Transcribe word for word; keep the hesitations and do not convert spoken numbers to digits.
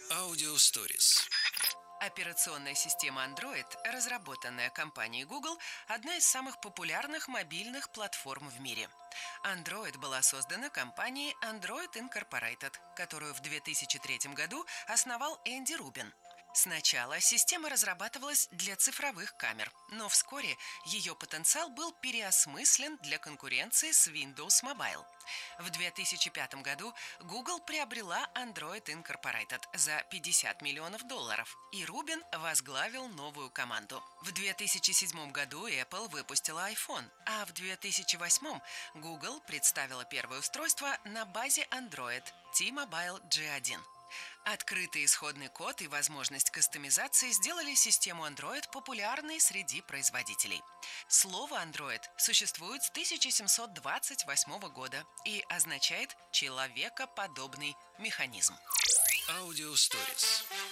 Audio Stories. Операционная система Android, разработанная компанией Google, одна из самых популярных мобильных платформ в мире. Android была создана компанией Android Incorporated, которую в две тысячи третьем году основал Энди Рубин. Сначала система разрабатывалась для цифровых камер, но вскоре ее потенциал был переосмыслен для конкуренции с Windows Mobile. В две тысячи пятом году Google приобрела Android Incorporated за пятьдесят миллионов долларов, и Рубин возглавил новую команду. В две тысячи седьмом году Apple выпустила iPhone, а в две тысячи восьмом Google представила первое устройство на базе Android T-Mobile джи один. Открытый исходный код и возможность кастомизации сделали систему Android популярной среди производителей. Слово Android существует с тысяча семьсот двадцать восьмого года и означает «человекоподобный механизм». Audio Stories.